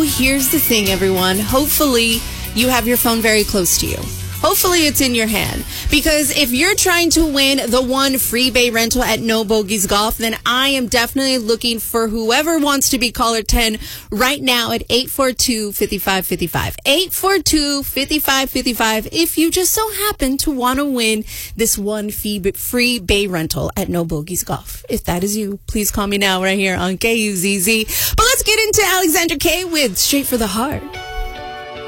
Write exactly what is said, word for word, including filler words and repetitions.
here's the thing, everyone. Hopefully, you have your phone very close to you. Hopefully, it's in your hand. Because if you're trying to win the one free bay rental at No Bogeys Golf, then I am definitely looking for whoever wants to be caller ten right now at eight four two, five five five five. eight four two, five five five five if you just so happen to want to win this one free bay rental at No Bogeys Golf. If that is you, please call me now right here on K U Z Z. But let's get into Alexandra K with Straight for the Heart.